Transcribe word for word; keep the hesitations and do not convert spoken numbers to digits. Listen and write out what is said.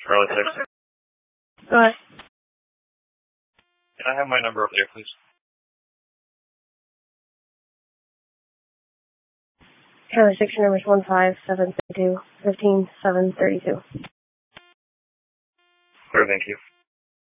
Charlie six. Go ahead. Can I have my number up there, please? Charlie six, your number is one five seven two, fifteen seven thirty-two. Clear, thank you.